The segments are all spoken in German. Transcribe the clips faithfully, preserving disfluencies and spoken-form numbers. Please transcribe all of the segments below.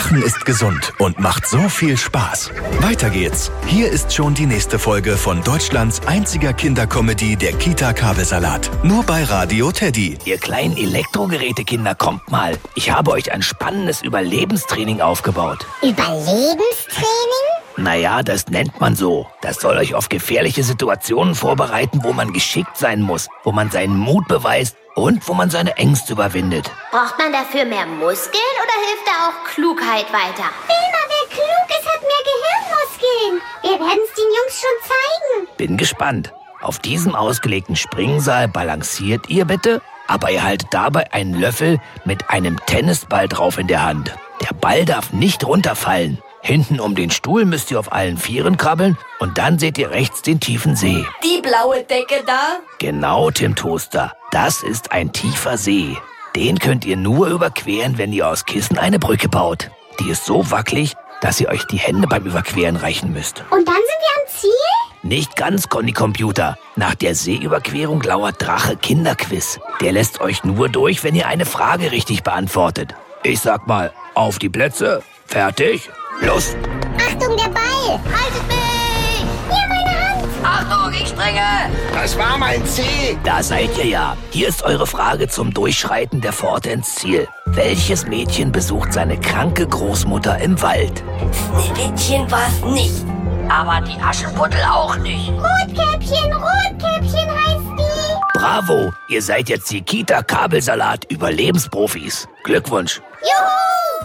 Lachen ist gesund und macht so viel Spaß. Weiter geht's. Hier ist schon die nächste Folge von Deutschlands einziger Kindercomedy, der Kita-Kabelsalat. Nur bei Radio Teddy. Ihr kleinen Elektrogerätekinder, kommt mal. Ich habe euch ein spannendes Überlebenstraining aufgebaut. Überlebenstraining? Naja, das nennt man so. Das soll euch auf gefährliche Situationen vorbereiten, wo man geschickt sein muss, wo man seinen Mut beweist und wo man seine Ängste überwindet. Braucht man dafür mehr Muskeln oder hilft da auch Klugheit weiter? Wilma, wer klug ist, hat mehr Gehirnmuskeln. Wir werden es den Jungs schon zeigen. Bin gespannt. Auf diesem ausgelegten Springsaal balanciert ihr bitte, aber ihr haltet dabei einen Löffel mit einem Tennisball drauf in der Hand. Der Ball darf nicht runterfallen. Hinten um den Stuhl müsst ihr auf allen Vieren krabbeln und dann seht ihr rechts den tiefen See. Die blaue Decke da? Genau, Tim Toaster. Das ist ein tiefer See. Den könnt ihr nur überqueren, wenn ihr aus Kissen eine Brücke baut. Die ist so wackelig, dass ihr euch die Hände beim Überqueren reichen müsst. Und dann sind wir am Ziel? Nicht ganz, Conny Computer. Nach der Seeüberquerung lauert Drache Kinderquiz. Der lässt euch nur durch, wenn ihr eine Frage richtig beantwortet. Ich sag mal, auf die Plätze, fertig, los! Achtung, der Ball! Haltet mich! Hier, meine Hand! Achtung, ich springe! Das war mein Ziel! Da seid ihr ja. Hier ist eure Frage zum Durchschreiten der Pforte ins Ziel. Welches Mädchen besucht seine kranke Großmutter im Wald? Schneewittchen war's nicht. Aber die Aschenputtel auch nicht. Rotkäppchen, Rotkäppchen heißt die! Bravo, ihr seid jetzt die Kita-Kabelsalat-Überlebensprofis. Glückwunsch! Juhu!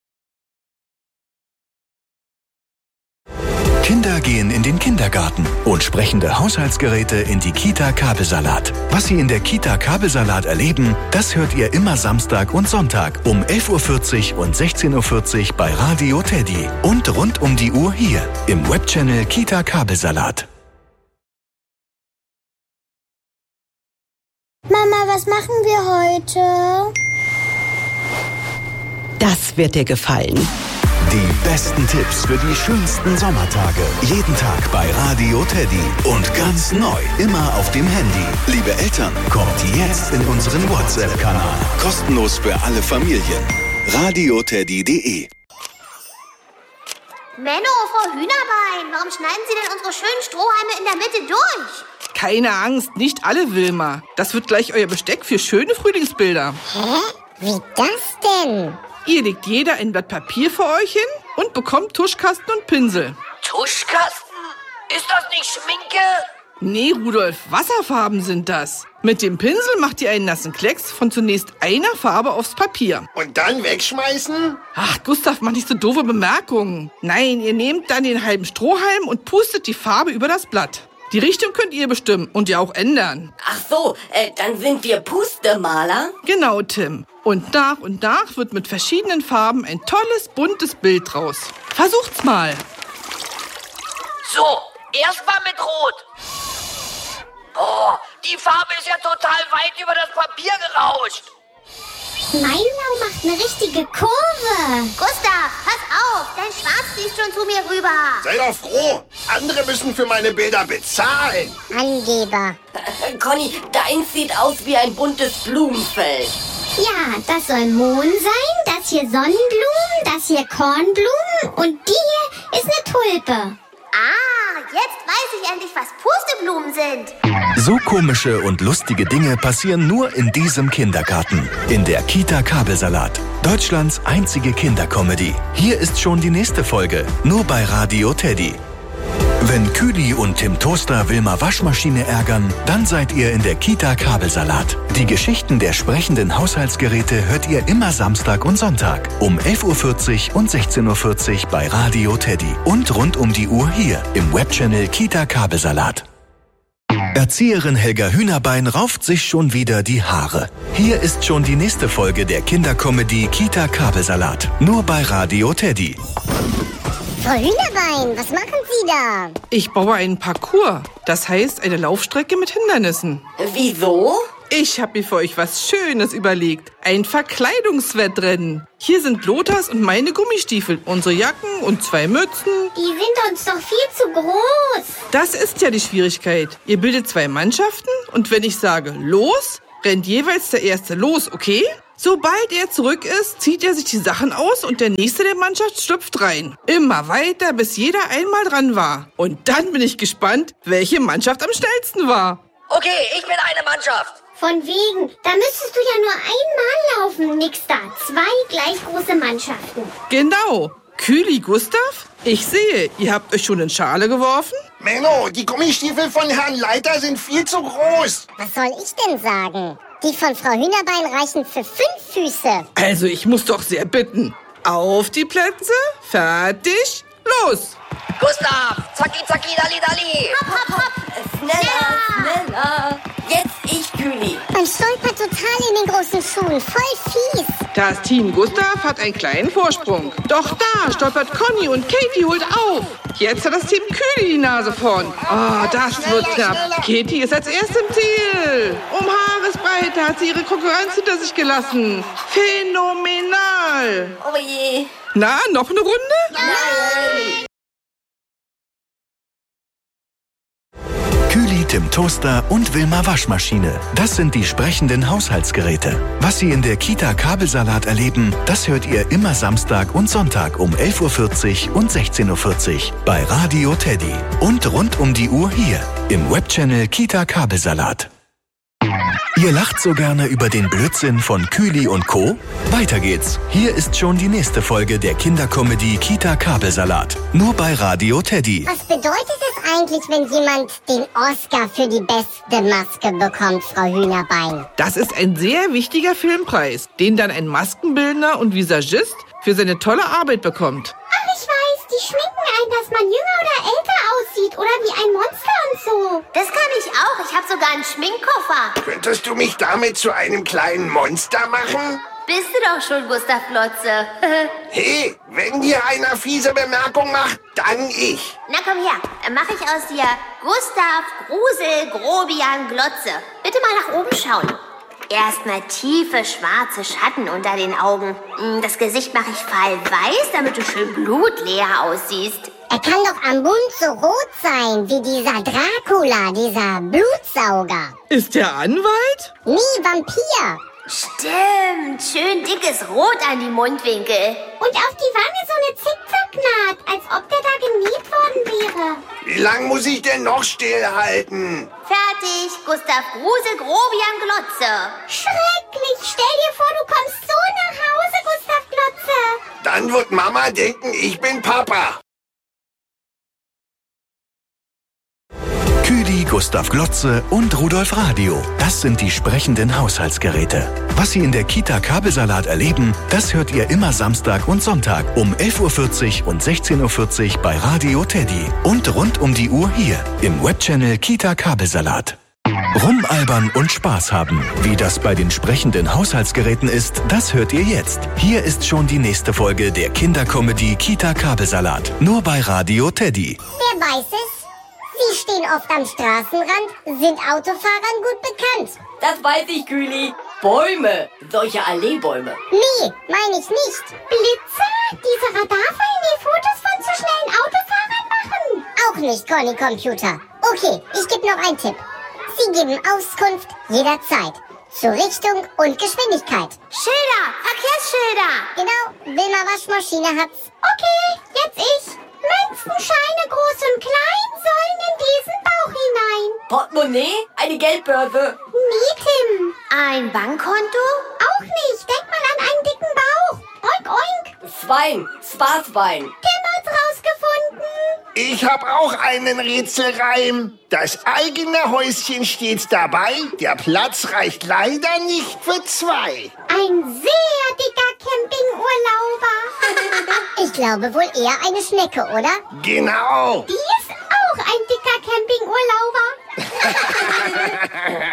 Kinder gehen in den Kindergarten und sprechende Haushaltsgeräte in die Kita-Kabelsalat. Was sie in der Kita-Kabelsalat erleben, das hört ihr immer Samstag und Sonntag um elf Uhr vierzig und sechzehn Uhr vierzig bei Radio Teddy und rund um die Uhr hier im Webchannel Kita-Kabelsalat. Mama, was machen wir heute? Das wird dir gefallen. Die besten Tipps für die schönsten Sommertage. Jeden Tag bei Radio Teddy. Und ganz neu, immer auf dem Handy. Liebe Eltern, kommt jetzt in unseren WhatsApp-Kanal. Kostenlos für alle Familien. radioteddy punkt de. Menno, Frau Hühnerbein, warum schneiden Sie denn unsere schönen Strohhalme in der Mitte durch? Keine Angst, nicht alle, Wilma. Das wird gleich euer Besteck für schöne Frühlingsbilder. Hä? Wie das denn? Ihr legt jeder ein Blatt Papier vor euch hin und bekommt Tuschkasten und Pinsel. Tuschkasten? Ist das nicht Schminke? Nee, Rudolf, Wasserfarben sind das. Mit dem Pinsel macht ihr einen nassen Klecks von zunächst einer Farbe aufs Papier. Und dann wegschmeißen? Ach, Gustav, mach nicht so doofe Bemerkungen. Nein, ihr nehmt dann den halben Strohhalm und pustet die Farbe über das Blatt. Die Richtung könnt ihr bestimmen und ja auch ändern. Ach so, äh, dann sind wir Pustemaler? Genau, Tim. Und nach und nach wird mit verschiedenen Farben ein tolles, buntes Bild draus. Versucht's mal. So, erst mal mit Rot. Oh, die Farbe ist ja total weit über das Papier gerauscht. Mein Blau macht eine richtige Kurve. Gustav, pass auf, dein Schwarz fließt schon zu mir rüber. Sei doch froh. Andere müssen für meine Bilder bezahlen. Angeber. Äh, Conny, deins sieht aus wie ein buntes Blumenfeld. Ja, das soll Mohn sein, das hier Sonnenblumen, das hier Kornblumen und die hier ist eine Tulpe. Ah, jetzt weiß ich endlich, was Pusteblumen sind. So komische und lustige Dinge passieren nur in diesem Kindergarten. In der Kita-Kabelsalat. Deutschlands einzige Kindercomedy. Hier ist schon die nächste Folge. Nur bei Radio Teddy. Wenn Küli und Tim Toaster Wilma Waschmaschine ärgern, dann seid ihr in der Kita-Kabelsalat. Die Geschichten der sprechenden Haushaltsgeräte hört ihr immer Samstag und Sonntag um elf Uhr vierzig und sechzehn Uhr vierzig bei Radio Teddy und rund um die Uhr hier im Webchannel Kita-Kabelsalat. Erzieherin Helga Hühnerbein rauft sich schon wieder die Haare. Hier ist schon die nächste Folge der Kindercomedy Kita-Kabelsalat. Nur bei Radio Teddy. Frau Hühnerbein, was machen Sie da? Ich baue einen Parcours. Das heißt eine Laufstrecke mit Hindernissen. Wieso? Ich habe mir für euch was Schönes überlegt. Ein Verkleidungswettrennen. Hier sind Lothars und meine Gummistiefel, unsere Jacken und zwei Mützen. Die sind uns doch viel zu groß. Das ist ja die Schwierigkeit. Ihr bildet zwei Mannschaften und wenn ich sage los, rennt jeweils der Erste los, okay? Sobald er zurück ist, zieht er sich die Sachen aus und der Nächste der Mannschaft schlüpft rein. Immer weiter, bis jeder einmal dran war. Und dann bin ich gespannt, welche Mannschaft am schnellsten war. Okay, ich bin eine Mannschaft. Von wegen, da müsstest du ja nur einmal laufen, nix da. Zwei gleich große Mannschaften. Genau. Kühli, Gustav, ich sehe, ihr habt euch schon in Schale geworfen. Menno, die Gummistiefel von Herrn Leiter sind viel zu groß. Was soll ich denn sagen? Die von Frau Hühnerbein reichen für fünf Füße. Also ich muss doch sehr bitten. Auf die Plätze, fertig, los. Gustav, zacki, zacki, dalli, dalli. Hopp, hopp, hopp. Schneller, schneller. Jetzt ich, Kühli. Man stolpert total in den großen Schuhen. Voll fies. Das Team Gustav hat einen kleinen Vorsprung. Doch da stolpert Conny und Katie holt auf. Jetzt hat das Team Kühli die Nase vorn. Oh, das wird knapp. Katie ist als erste im Ziel. Um Haaresbreite hat sie ihre Konkurrenz hinter sich gelassen. Phänomenal. Oh je. Na, noch eine Runde? Nein. Kühli, Tim Toaster und Wilma Waschmaschine. Das sind die sprechenden Haushaltsgeräte. Was Sie in der Kita Kabelsalat erleben, das hört ihr immer Samstag und Sonntag um elf Uhr vierzig und sechzehn Uhr vierzig bei Radio Teddy. Und rund um die Uhr hier im Webchannel Kita Kabelsalat. Ihr lacht so gerne über den Blödsinn von Kühli und Co.? Weiter geht's. Hier ist schon die nächste Folge der Kindercomedy Kita Kabelsalat. Nur bei Radio Teddy. Was bedeutet es eigentlich, wenn jemand den Oscar für die beste Maske bekommt, Frau Hühnerbein? Das ist ein sehr wichtiger Filmpreis, den dann ein Maskenbildner und Visagist für seine tolle Arbeit bekommt. Ach, ich weiß, die schminken einen, dass man jünger oder älter aussieht oder wie ein Monster und so. Das kann ich auch. Ich habe sogar einen Schminkkoffer. Könntest du mich damit zu einem kleinen Monster machen? Bist du doch schon, Gustav Glotze. Hey, wenn dir einer fiese Bemerkung macht, dann ich. Na komm her, dann mache ich aus dir Gustav Grusel Grobian Glotze. Bitte mal nach oben schauen. Erstmal tiefe schwarze Schatten unter den Augen. Das Gesicht mache ich fallweiß, damit du schön blutleer aussiehst. Er kann doch am Mund so rot sein, wie dieser Dracula, dieser Blutsauger. Ist der Anwalt? Nie Vampir. Stimmt, schön dickes Rot an die Mundwinkel. Und auf die Wange so eine Zickzacknaht, als ob der da genäht worden wäre. Wie lang muss ich denn noch stillhalten? Fertig, Gustav Grusel Grobian Glotze. Schrecklich, stell dir vor, du kommst so nach Hause, Gustav Glotze. Dann wird Mama denken, ich bin Papa. Kühli, Gustav Glotze und Rudolf Radio. Das sind die sprechenden Haushaltsgeräte. Was Sie in der Kita Kabelsalat erleben, das hört ihr immer Samstag und Sonntag um elf Uhr vierzig und sechzehn Uhr vierzig bei Radio Teddy. Und rund um die Uhr hier im Webchannel Kita Kabelsalat. Rumalbern und Spaß haben. Wie das bei den sprechenden Haushaltsgeräten ist, das hört ihr jetzt. Hier ist schon die nächste Folge der Kindercomedy Kita Kabelsalat. Nur bei Radio Teddy. Wer weiß es? Sie stehen oft am Straßenrand, sind Autofahrern gut bekannt. Das weiß ich, Kühli. Bäume, solche Alleebäume. Nee, meine ich nicht. Blitze? Diese Radarfallen, die Fotos von zu schnellen Autofahrern machen? Auch nicht, Conny Computer. Okay, ich gebe noch einen Tipp. Sie geben Auskunft jederzeit. Zur Richtung und Geschwindigkeit. Schilder, Verkehrsschilder. Genau, Wilma Waschmaschine hat's. Okay, jetzt ich. Münzenscheine groß und klein sollen in diesen Bauch hinein. Portemonnaie? Eine Geldbörse? Nee, Tim. Ein Bankkonto? Auch nicht. Denk mal an einen dicken Bauch. Oink, oink. Schwein, Spaßwein. Tim hat's rausgefunden. Ich hab auch einen Rätselreim. Das eigene Häuschen steht dabei. Der Platz reicht leider nicht für zwei. Ein sehr dicker Campingurlauber. Ich glaube wohl eher eine Schnecke, oder? Genau. Die ist auch ein dicker Campingurlauber.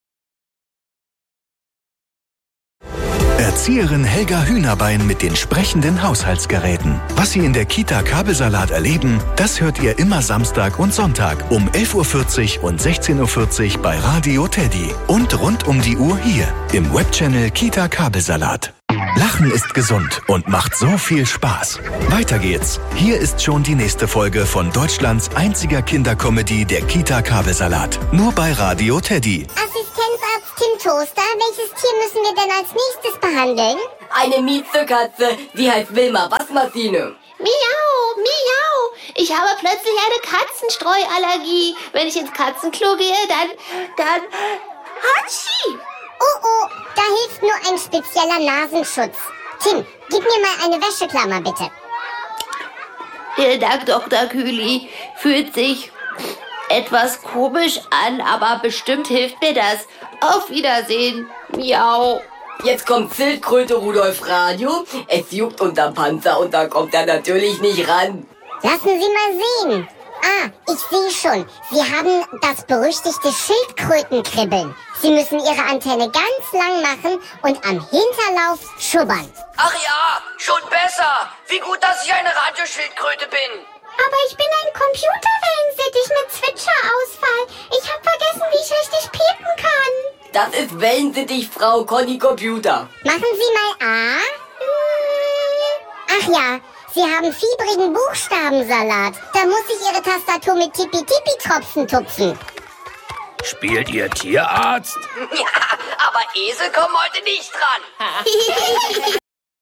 Erzieherin Helga Hühnerbein mit den sprechenden Haushaltsgeräten. Was Sie in der Kita Kabelsalat erleben, das hört ihr immer Samstag und Sonntag um elf Uhr vierzig und sechzehn Uhr vierzig bei Radio Teddy. Und rund um die Uhr hier im Webchannel Kita Kabelsalat. Lachen ist gesund und macht so viel Spaß. Weiter geht's. Hier ist schon die nächste Folge von Deutschlands einziger Kindercomedy der Kita Kabelsalat. Nur bei Radio Teddy. Assistenzarzt Tim Toaster, welches Tier müssen wir denn als nächstes behandeln? Eine Miezekatze, die heißt Wilma Waschmaschine. Miau, miau. Ich habe plötzlich eine Katzenstreuallergie. Wenn ich ins Katzenklo gehe, dann, dann, Hatschi. Oh, oh, da hilft nur ein spezieller Nasenschutz. Tim, gib mir mal eine Wäscheklammer, bitte. Vielen Dank, Doktor Kühli. Fühlt sich etwas komisch an, aber bestimmt hilft mir das. Auf Wiedersehen. Miau. Jetzt kommt Schildkröte Rudolf Radio. Es juckt unterm Panzer und da kommt er natürlich nicht ran. Lassen Sie mal sehen. Ah, ich sehe schon. Sie haben das berüchtigte Schildkrötenkribbeln. Sie müssen Ihre Antenne ganz lang machen und am Hinterlauf schubbern. Ach ja, schon besser. Wie gut, dass ich eine Radioschildkröte bin. Aber ich bin ein Computerwellensittich mit Zwitscherausfall. Ich habe vergessen, wie ich richtig piepen kann. Das ist Wellensittich, Frau Conny Computer. Machen Sie mal A. Ach ja, Sie haben fiebrigen Buchstabensalat. Da muss ich Ihre Tastatur mit Tippi-Tippi-Tropfen tupfen. Spielt ihr Tierarzt? Ja, aber Esel kommen heute nicht dran.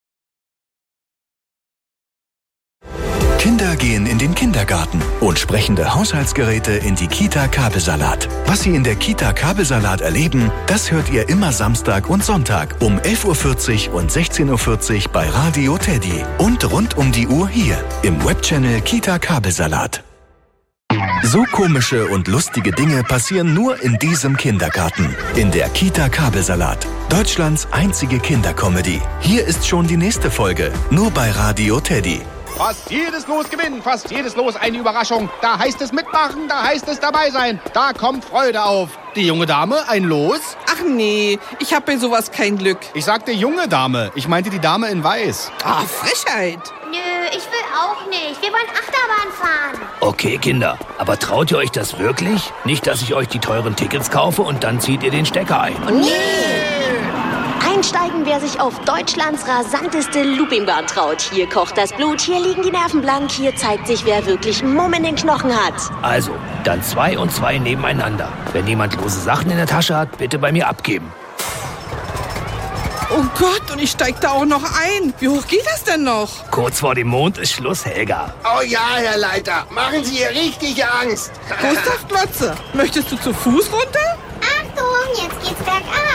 Kinder gehen in den Kindergarten und sprechende Haushaltsgeräte in die Kita Kabelsalat. Was Sie in der Kita Kabelsalat erleben, das hört ihr immer Samstag und Sonntag um elf Uhr vierzig und sechzehn Uhr vierzig bei Radio Teddy und rund um die Uhr hier im Webchannel Kita Kabelsalat. So komische und lustige Dinge passieren nur in diesem Kindergarten. In der Kita Kabelsalat. Deutschlands einzige Kindercomedy. Hier ist schon die nächste Folge. Nur bei Radio Teddy. Fast jedes Los gewinnen, fast jedes Los eine Überraschung. Da heißt es mitmachen, da heißt es dabei sein. Da kommt Freude auf. Die junge Dame, ein Los? Ach nee, ich hab bei sowas kein Glück. Ich sagte junge Dame, ich meinte die Dame in Weiß. Ah, Frechheit. Nö, ich will auch nicht. Wir wollen Achterbahn fahren. Okay, Kinder, aber traut ihr euch das wirklich? Nicht, dass ich euch die teuren Tickets kaufe und dann zieht ihr den Stecker ein. Nee! Einsteigen, wer sich auf Deutschlands rasanteste Loopingbahn traut. Hier kocht das Blut, hier liegen die Nerven blank, hier zeigt sich, wer wirklich Mumm in den Knochen hat. Also, dann zwei und zwei nebeneinander. Wenn jemand lose Sachen in der Tasche hat, bitte bei mir abgeben. Oh Gott, und ich steig da auch noch ein. Wie hoch geht das denn noch? Kurz vor dem Mond ist Schluss, Helga. Oh ja, Herr Leiter, machen Sie ihr richtig Angst. Gustav Glotze, möchtest du zu Fuß runter? Achtung, jetzt geht's bergab.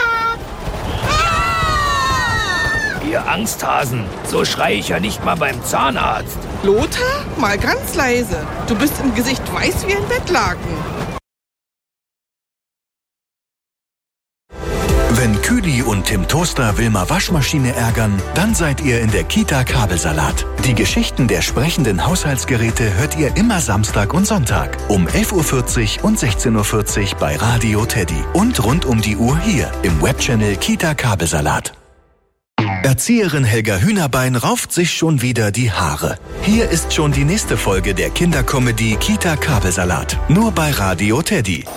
Ihr Angsthasen, so schreie ich ja nicht mal beim Zahnarzt. Lothar, mal ganz leise. Du bist im Gesicht weiß wie ein Bettlaken. Wenn Kühli und Tim Toaster Wilma Waschmaschine ärgern, dann seid ihr in der Kita Kabelsalat. Die Geschichten der sprechenden Haushaltsgeräte hört ihr immer Samstag und Sonntag um elf Uhr vierzig und sechzehn Uhr vierzig bei Radio Teddy und rund um die Uhr hier im Webchannel Kita Kabelsalat. Erzieherin Helga Hühnerbein rauft sich schon wieder die Haare. Hier ist schon die nächste Folge der Kindercomedy Kita Kabelsalat. Nur bei Radio Teddy.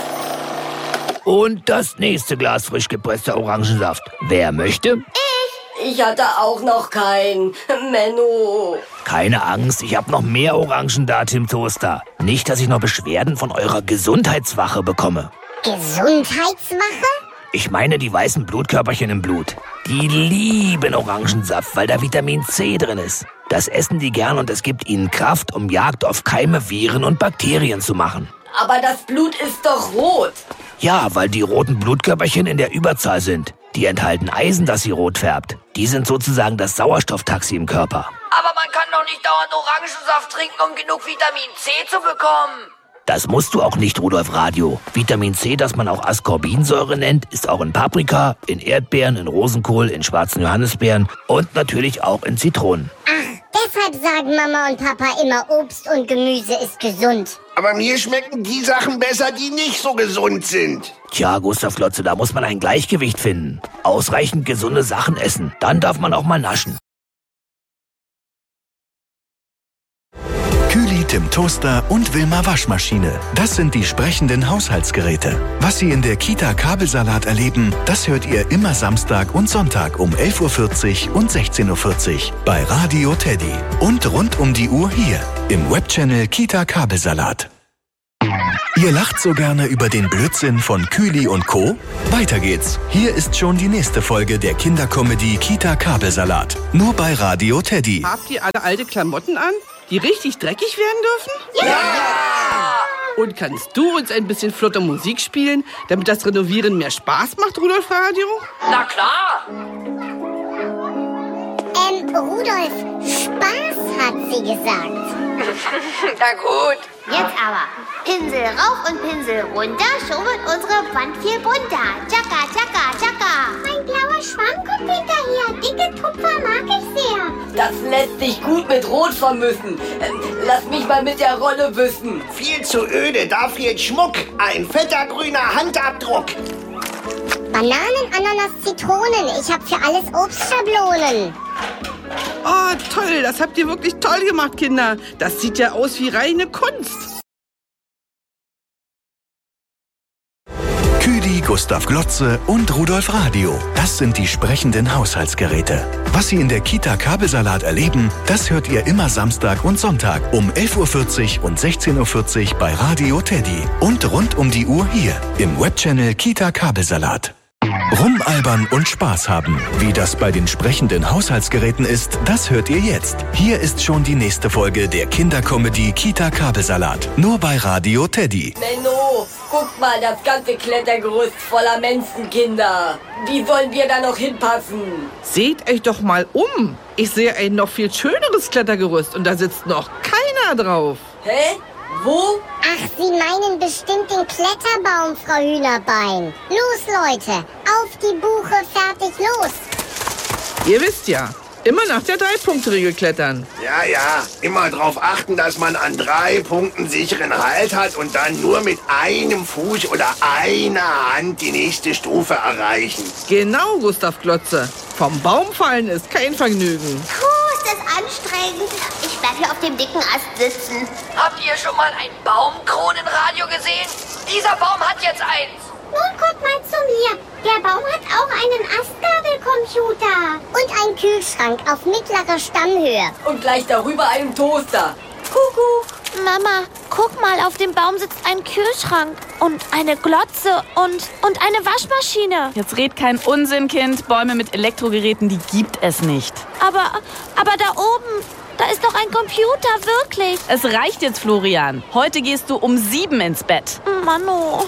Und das nächste Glas frisch gepresster Orangensaft. Wer möchte? Ich. Ich hatte auch noch keinen. Menno. Keine Angst, ich habe noch mehr Orangen da, Tim Toaster. Nicht, dass ich noch Beschwerden von eurer Gesundheitswache bekomme. Gesundheitswache? Ich meine die weißen Blutkörperchen im Blut. Die lieben Orangensaft, weil da Vitamin C drin ist. Das essen die gern und es gibt ihnen Kraft, um Jagd auf Keime, Viren und Bakterien zu machen. Aber das Blut ist doch rot. Ja, weil die roten Blutkörperchen in der Überzahl sind. Die enthalten Eisen, das sie rot färbt. Die sind sozusagen das Sauerstofftaxi im Körper. Aber man kann doch nicht dauernd Orangensaft trinken, um genug Vitamin C zu bekommen. Das musst du auch nicht, Rudolf Radio. Vitamin C, das man auch Ascorbinsäure nennt, ist auch in Paprika, in Erdbeeren, in Rosenkohl, in schwarzen Johannisbeeren und natürlich auch in Zitronen. Ach, deshalb sagen Mama und Papa immer, Obst und Gemüse ist gesund. Aber mir schmecken die Sachen besser, die nicht so gesund sind. Tja, Gustav Lotze, da muss man ein Gleichgewicht finden. Ausreichend gesunde Sachen essen, dann darf man auch mal naschen. Kühli, Tim Toaster und Wilma Waschmaschine. Das sind die sprechenden Haushaltsgeräte. Was Sie in der Kita Kabelsalat erleben, das hört ihr immer Samstag und Sonntag um elf Uhr vierzig und sechzehn Uhr vierzig bei Radio Teddy und rund um die Uhr hier im Webchannel Kita Kabelsalat. Ihr lacht so gerne über den Blödsinn von Kühli und Co.? Weiter geht's. Hier ist schon die nächste Folge der Kindercomedy Kita Kabelsalat. Nur bei Radio Teddy. Habt ihr alle alte Klamotten an, die richtig dreckig werden dürfen? Ja! Und kannst du uns ein bisschen flotte Musik spielen, damit das Renovieren mehr Spaß macht, Rudolf Radio? Na klar! Ähm, Rudolf, Spaß hat sie gesagt. Na gut. Jetzt aber. Pinsel rauf und Pinsel runter, schon wird unsere Wand viel bunter. Tschakka, tschakka, tschakka. Mein blauer Schwamm kommt hinterher. Dicke Tupfer mag ich sehr. Das lässt sich gut mit Rot vermischen. Ähm, lass mich mal mit der Rolle wissen. Viel zu öde, da fehlt Schmuck. Ein fetter grüner Handabdruck. Bananen, Ananas, Zitronen. Ich hab für alles Obstschablonen. Oh, toll, das habt ihr wirklich toll gemacht, Kinder. Das sieht ja aus wie reine Kunst. Kühli, Gustav Glotze und Rudolf Radio. Das sind die sprechenden Haushaltsgeräte. Was Sie in der Kita Kabelsalat erleben, das hört ihr immer Samstag und Sonntag um elf Uhr vierzig und sechzehn Uhr vierzig bei Radio Teddy. Und rund um die Uhr hier im Webchannel Kita Kabelsalat. Rumalbern und Spaß haben. Wie das bei den sprechenden Haushaltsgeräten ist, das hört ihr jetzt. Hier ist schon die nächste Folge der Kindercomedy Kita Kabelsalat. Nur bei Radio Teddy. Menno, guck mal, das ganze Klettergerüst voller Menschenkinder. Wie sollen wir da noch hinpassen? Seht euch doch mal um. Ich sehe ein noch viel schöneres Klettergerüst und da sitzt noch keiner drauf. Hä? Wo? Ach, Sie meinen bestimmt den Kletterbaum, Frau Hühnerbein. Los, Leute, auf die Buche, fertig, los. Ihr wisst ja, immer nach der Drei-Punkte-Regel klettern. Ja, ja, immer darauf achten, dass man an drei Punkten sicheren Halt hat und dann nur mit einem Fuß oder einer Hand die nächste Stufe erreichen. Genau, Gustav Glotze. Vom Baum fallen ist kein Vergnügen. Puh, ist das anstrengend. Ich werde hier auf dem dicken Ast sitzen. Habt ihr schon mal ein Baumkronenradio gesehen? Dieser Baum hat jetzt eins. Nun kommt mal zu mir. Der Baum hat auch einen Astgabelcomputer. Und einen Kühlschrank auf mittlerer Stammhöhe. Und gleich darüber einen Toaster. Kuckuck. Mama, guck mal, auf dem Baum sitzt ein Kühlschrank und eine Glotze und, und eine Waschmaschine. Jetzt red kein Unsinn, Kind. Bäume mit Elektrogeräten, die gibt es nicht. Aber, aber da oben, da ist doch ein Computer, wirklich. Es reicht jetzt, Florian. Heute gehst du um sieben ins Bett. Mano.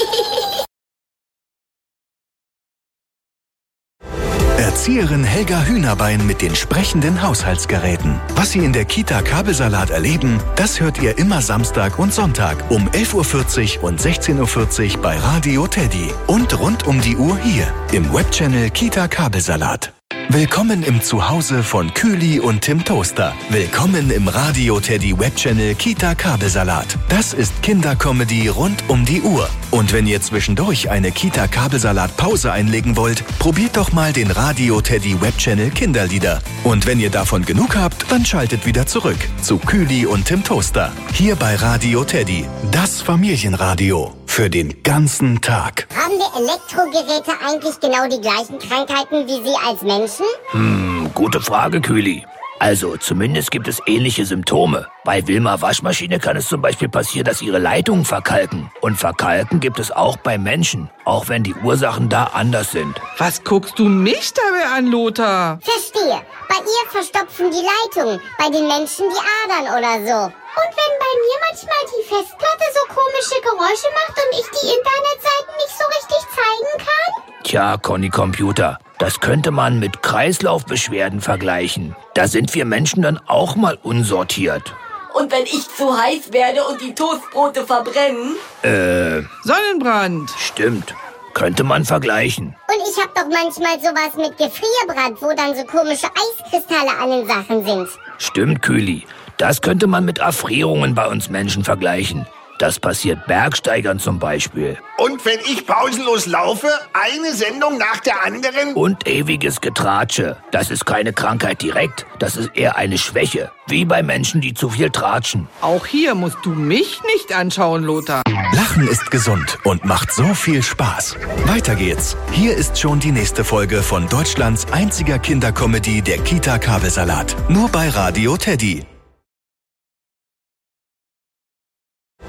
Erzieherin Helga Hühnerbein mit den sprechenden Haushaltsgeräten. Was Sie in der Kita Kabelsalat erleben, das hört ihr immer Samstag und Sonntag um elf Uhr vierzig und sechzehn Uhr vierzig bei Radio Teddy. Und rund um die Uhr hier im Webchannel Kita Kabelsalat. Willkommen im Zuhause von Kühli und Tim Toaster. Willkommen im Radio Teddy Webchannel Kita Kabelsalat. Das ist Kindercomedy rund um die Uhr. Und wenn ihr zwischendurch eine Kita Kabelsalat Pause einlegen wollt, probiert doch mal den Radio Teddy Webchannel Kinderlieder. Und wenn ihr davon genug habt, dann schaltet wieder zurück zu Kühli und Tim Toaster. Hier bei Radio Teddy, das Familienradio für den ganzen Tag. Haben wir Elektrogeräte eigentlich genau die gleichen Krankheiten wie Sie als Menschen? Hm, gute Frage, Kühli. Also, zumindest gibt es ähnliche Symptome. Bei Wilma Waschmaschine kann es zum Beispiel passieren, dass ihre Leitungen verkalken. Und Verkalken gibt es auch bei Menschen, auch wenn die Ursachen da anders sind. Was guckst du mich dabei an, Lothar? Verstehe. Bei ihr verstopfen die Leitungen, bei den Menschen die Adern oder so. Und wenn bei mir manchmal die Festplatte so komische Geräusche macht und ich die Internetseiten nicht so richtig zeigen kann? Tja, Conny Computer, das könnte man mit Kreislaufbeschwerden vergleichen. Da sind wir Menschen dann auch mal unsortiert. Und wenn ich zu heiß werde und die Toastbrote verbrennen? Äh... Sonnenbrand. Stimmt. Könnte man vergleichen. Und ich hab doch manchmal sowas mit Gefrierbrand, wo dann so komische Eiskristalle an den Sachen sind. Stimmt, Kühli. Das könnte man mit Erfrierungen bei uns Menschen vergleichen. Das passiert Bergsteigern zum Beispiel. Und wenn ich pausenlos laufe, eine Sendung nach der anderen? Und ewiges Getratsche. Das ist keine Krankheit direkt, das ist eher eine Schwäche. Wie bei Menschen, die zu viel tratschen. Auch hier musst du mich nicht anschauen, Lothar. Lachen ist gesund und macht so viel Spaß. Weiter geht's. Hier ist schon die nächste Folge von Deutschlands einziger Kindercomedy, der Kita Kabelsalat. Nur bei Radio Teddy.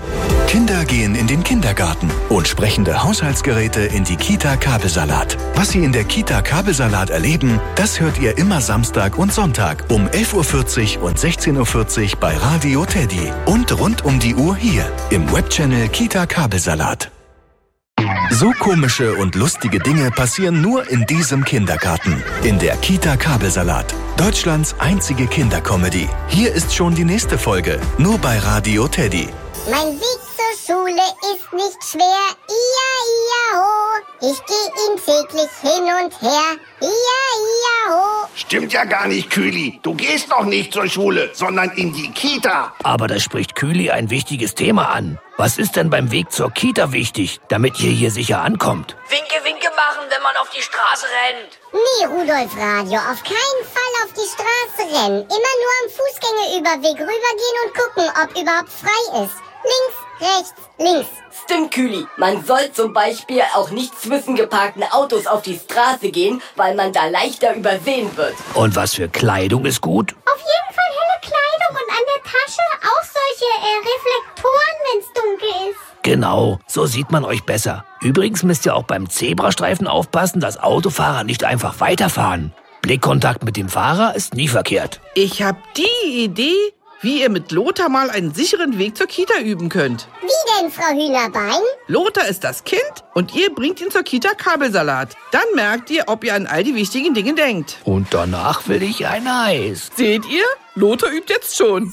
Kinder gehen in den Kindergarten und sprechende Haushaltsgeräte in die Kita Kabelsalat. Was Sie in der Kita Kabelsalat erleben, das hört ihr immer Samstag und Sonntag um elf Uhr vierzig und sechzehn Uhr vierzig bei Radio Teddy und rund um die Uhr hier im Webchannel Kita Kabelsalat. So komische und lustige Dinge passieren nur in diesem Kindergarten. In der Kita Kabelsalat. Deutschlands einzige Kindercomedy. Hier ist schon die nächste Folge. Nur bei Radio Teddy. Mein Weg zur Schule ist nicht schwer. Ia, ia, ho. Ich gehe ihn täglich hin und her. Ia, ia, ho. Stimmt ja gar nicht, Kühli. Du gehst noch nicht zur Schule, sondern in die Kita. Aber da spricht Kühli ein wichtiges Thema an. Was ist denn beim Weg zur Kita wichtig, damit ihr hier sicher ankommt? Winke, winke machen, wenn man auf die Straße rennt. Nee, Rudolf Radio, auf keinen Fall auf die Straße rennen. Immer nur am Fußgängerüberweg rübergehen und gucken, ob überhaupt frei ist. Links, rechts, links. Stimmt, Kühli. Man soll zum Beispiel auch nicht zwischen geparkten Autos auf die Straße gehen, weil man da leichter übersehen wird. Und was für Kleidung ist gut? Auf jeden Fall helle Kleidung und an der Tasche auch solche äh, Reflektoren, wenn's dunkel ist. Genau, so sieht man euch besser. Übrigens müsst ihr auch beim Zebrastreifen aufpassen, dass Autofahrer nicht einfach weiterfahren. Blickkontakt mit dem Fahrer ist nie verkehrt. Ich hab die Idee, wie ihr mit Lothar mal einen sicheren Weg zur Kita üben könnt. Wie denn, Frau Hühnerbein? Lothar ist das Kind und ihr bringt ihn zur Kita Kabelsalat. Dann merkt ihr, ob ihr an all die wichtigen Dinge denkt. Und danach will ich ein Eis. Seht ihr? Lothar übt jetzt schon.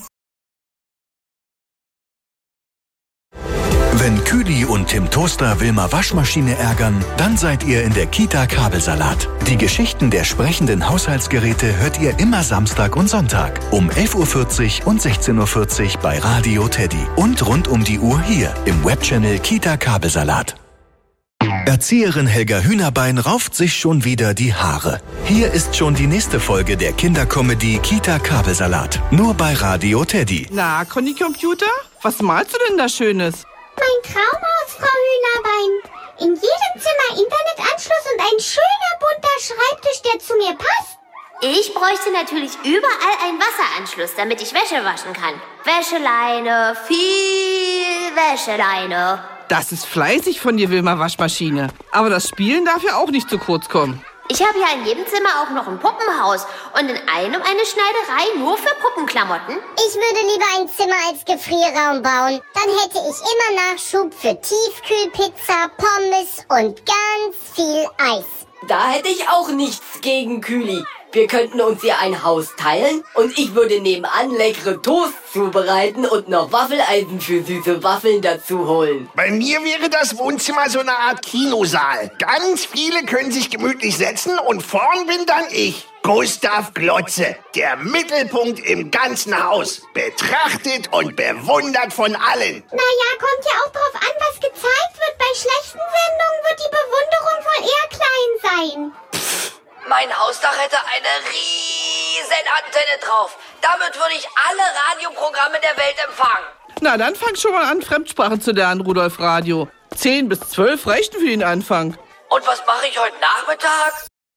Wenn Kühli und Tim Toaster Wilma Waschmaschine ärgern, dann seid ihr in der Kita Kabelsalat. Die Geschichten der sprechenden Haushaltsgeräte hört ihr immer Samstag und Sonntag um elf Uhr vierzig und sechzehn Uhr vierzig bei Radio Teddy und rund um die Uhr hier im Webchannel Kita Kabelsalat. Erzieherin Helga Hühnerbein rauft sich schon wieder die Haare. Hier ist schon die nächste Folge der Kindercomedy Kita Kabelsalat. Nur bei Radio Teddy. Na, Conny Computer, was malst du denn da Schönes? Mein Traumhaus, Frau Hühnerbein. In jedem Zimmer Internetanschluss und ein schöner bunter Schreibtisch, der zu mir passt. Ich bräuchte natürlich überall einen Wasseranschluss, damit ich Wäsche waschen kann. Wäscheleine, viel Wäscheleine. Das ist fleißig von dir, Wilma Waschmaschine. Aber das Spielen darf ja auch nicht zu kurz kommen. Ich habe ja in jedem Zimmer auch noch ein Puppenhaus und in einem eine Schneiderei nur für Puppenklamotten. Ich würde lieber ein Zimmer als Gefrierraum bauen. Dann hätte ich immer Nachschub für Tiefkühlpizza, Pommes und ganz viel Eis. Da hätte ich auch nichts gegen, Kühli. Wir könnten uns hier ein Haus teilen und ich würde nebenan leckere Toast zubereiten und noch Waffeleisen für süße Waffeln dazu holen. Bei mir wäre das Wohnzimmer so eine Art Kinosaal. Ganz viele können sich gemütlich setzen und vorn bin dann ich. Gustav Glotze, der Mittelpunkt im ganzen Haus. Betrachtet und bewundert von allen. Naja, kommt ja auch drauf an, was gezeigt wird. Bei schlechten Sendungen wird die Bewunderung wohl eher klein sein. Mein Hausdach hätte eine riesen Antenne drauf. Damit würde ich alle Radioprogramme der Welt empfangen. Na, dann fang schon mal an, Fremdsprachen zu lernen, Rudolf Radio. Zehn bis zwölf reichten für den Anfang. Und was mache ich heute Nachmittag?